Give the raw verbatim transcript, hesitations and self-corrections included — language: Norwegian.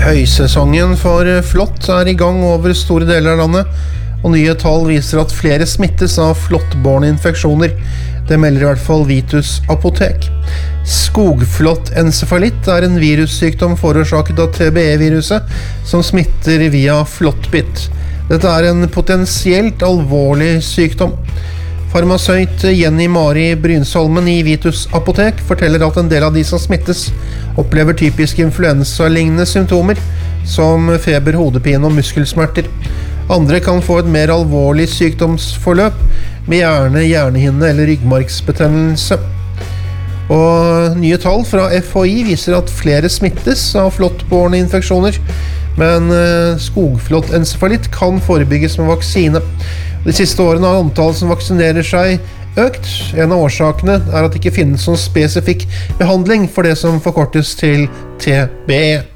Høysesongen for flått er i gang over store deler av landet, og nye tall viser at flere smittes av flåttbårne infeksjoner. Det melder i hvert fall Vitus Apotek. Skogflåttencefalitt er en virussykdom forårsaket av T B E-viruset som smitter via flåttbitt. Dette er en potensielt alvorlig sykdom. Farmasøyt Jenny Mari Brynsholmen i Vitus Apotek forteller at en del av de som smittes opplever typiske influensa-lignende symptomer, som feber, hodepine og muskelsmerter. Andre kan få et mer alvorlig sykdomsforløp med hjerne, hjernehinne eller ryggmargsbetennelse. Og nye tall fra F H I viser at flere smittes av flåttbårne infeksjoner, men skogflåttencefalitt kan forebygges med vaksine. De siste årene har antallet som vaksinerer seg økt. En av årsakene er at det ikke finnes noen spesifikk behandling for det som forkortes til T B E.